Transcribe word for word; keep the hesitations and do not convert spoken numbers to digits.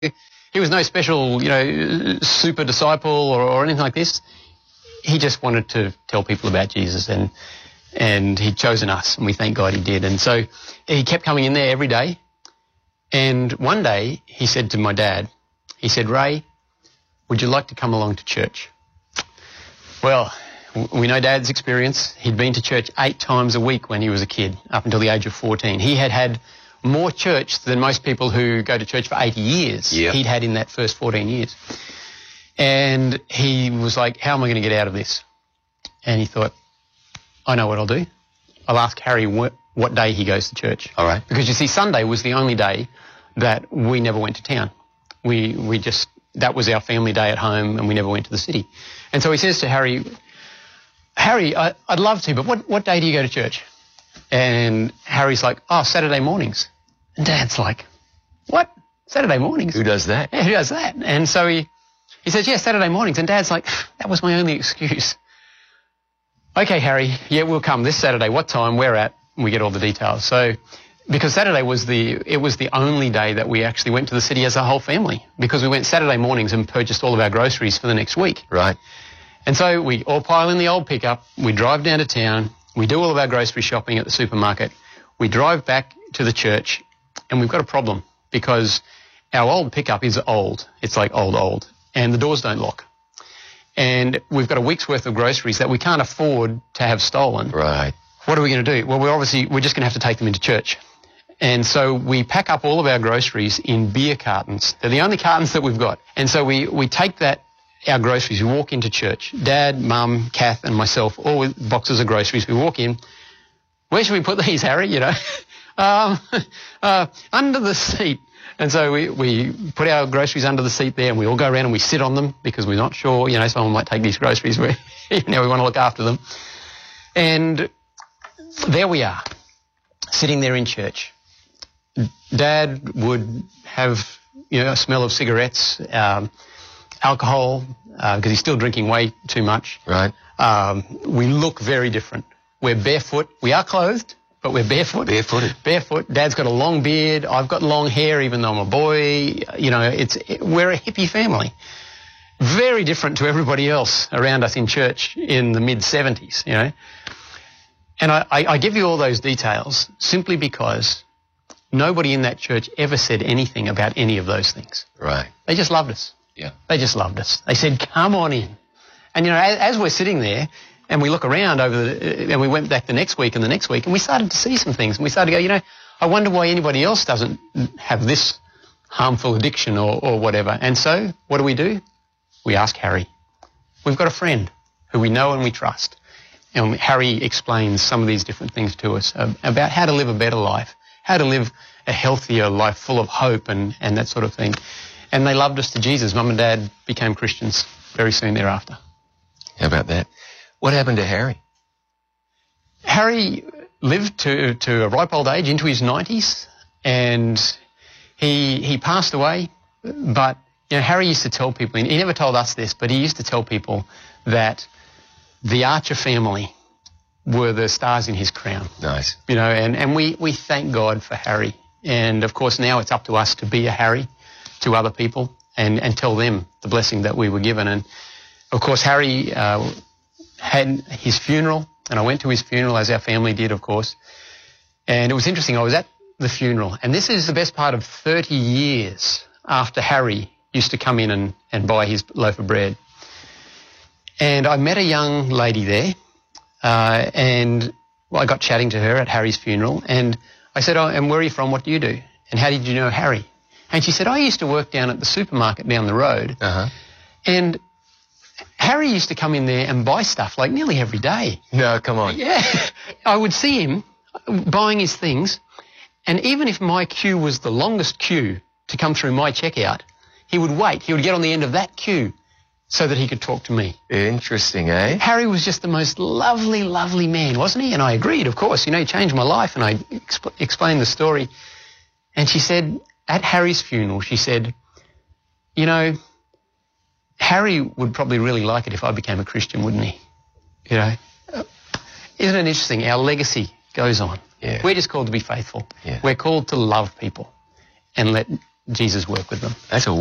He was no special, you know, super disciple or, or anything like this. He just wanted to tell people about Jesus, and and he'd chosen us, and we thank God he did. And so he kept coming in there every day. And one day he said to my dad, he said, "Ray, would you like to come along to church?" Well, we know Dad's experience. He'd been to church eight times a week when he was a kid, up until the age of fourteen. He had had more church than most people who go to church for eighty years. Yep. He'd had in that first fourteen years. And he was like, how am I going to get out of this? And he thought, I know what I'll do. I'll ask Harry what, what day he goes to church. All right. Because you see, Sunday was the only day that we never went to town. We, we just, that was our family day at home, and we never went to the city. And so he says to Harry, Harry, I, I'd love to, but what, what day do you go to church? And Harry's like, oh, Saturday mornings. And Dad's like, what? Saturday mornings? Who does that? Yeah, who does that? And so he, he says, yeah, Saturday mornings. And Dad's like, that was my only excuse. Okay, Harry, yeah, we'll come this Saturday. What time? Where at? And we get all the details. So, because Saturday was the, it was the only day that we actually went to the city as a whole family, because we went Saturday mornings and purchased all of our groceries for the next week. Right. And so we all pile in the old pickup, we drive down to town, we do all of our grocery shopping at the supermarket, we drive back to the church, and we've got a problem because our old pickup is old. It's like old, old. And the doors don't lock. And we've got a week's worth of groceries that we can't afford to have stolen. Right. What are we going to do? Well, we're obviously, we're just going to have to take them into church. And so we pack up all of our groceries in beer cartons. They're the only cartons that we've got. And so we, we take that, our groceries, we walk into church. Dad, Mum, Kath and myself, all with boxes of groceries. We walk in. Where should we put these, Harry? You know, um, uh, under the seat. And so we, we put our groceries under the seat there, and we all go around and we sit on them because we're not sure, you know, someone might take these groceries. We, you know, we want to look after them. And there we are, sitting there in church. Dad would have, you know, a smell of cigarettes, um, alcohol, because uh, he's still drinking way too much. Right. Um, we look very different. We're barefoot. We are clothed, but we're barefoot. Barefooted. Barefoot. Dad's got a long beard. I've got long hair, even though I'm a boy. You know, it's it, we're a hippie family. Very different to everybody else around us in church in the mid seventies, you know. And I, I, I give you all those details simply because nobody in that church ever said anything about any of those things. Right. They just loved us. Yeah. They just loved us. They said, come on in. And, you know, as, as we're sitting there and we look around over the, and we went back the next week and the next week, and we started to see some things. And we started to go, you know, I wonder why anybody else doesn't have this harmful addiction or, or whatever. And so what do we do? We ask Harry. We've got a friend who we know and we trust. And Harry explains some of these different things to us about how to live a better life, how to live a healthier life full of hope and, and that sort of thing. And they loved us to Jesus. Mum and Dad became Christians very soon thereafter. How about that? What happened to Harry? Harry lived to, to a ripe old age, into his nineties, and he he passed away. But, you know, Harry used to tell people, and he never told us this, but he used to tell people that the Archer family were the stars in his crown. Nice. You know, and, and we, we thank God for Harry. And, of course, now it's up to us to be a Harry to other people and, and tell them the blessing that we were given. And, of course, Harry uh, had his funeral, and I went to his funeral, as our family did, of course. And it was interesting. I was at the funeral, and this is the best part of thirty years after Harry used to come in and, and buy his loaf of bread. And I met a young lady there, uh, and well, I got chatting to her at Harry's funeral, and I said, oh, and where are you from? What do you do? And how did you know Harry? And she said, I used to work down at the supermarket down the road, Uh-huh. and Harry used to come in there and buy stuff like nearly every day. No, come on. Yeah. I would see him buying his things, and even if my queue was the longest queue to come through my checkout, he would wait. He would get on the end of that queue so that he could talk to me. Interesting, eh? Harry was just the most lovely, lovely man, wasn't he? And I agreed, of course. You know, he changed my life, and I exp- explained the story. And she said, at Harry's funeral, she said, you know, Harry would probably really like it if I became a Christian, wouldn't he? You know, uh, isn't it interesting? Our legacy goes on. Yeah. We're just called to be faithful. Yeah. We're called to love people and let Jesus work with them. That's a